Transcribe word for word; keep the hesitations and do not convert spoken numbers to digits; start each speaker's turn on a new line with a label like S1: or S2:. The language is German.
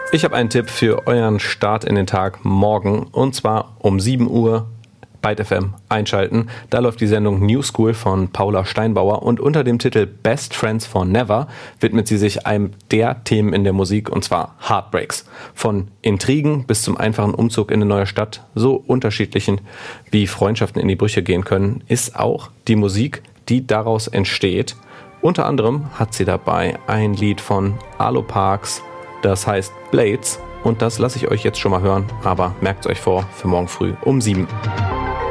S1: Ich habe einen Tipp für euren Start in den Tag morgen, und zwar um sieben Uhr Byte F M einschalten. Da läuft die Sendung New School von Paula Steinbauer, und unter dem Titel Best Friends for Never widmet sie sich einem der Themen in der Musik, und zwar Heartbreaks. Von Intrigen bis zum einfachen Umzug in eine neue Stadt, so unterschiedlichen wie Freundschaften in die Brüche gehen können, ist auch die Musik, die daraus entsteht. Unter anderem hat sie dabei ein Lied von Arlo Parks, das heißt Blades, und das lasse ich euch jetzt schon mal hören, aber merkt es euch vor für morgen früh um sieben.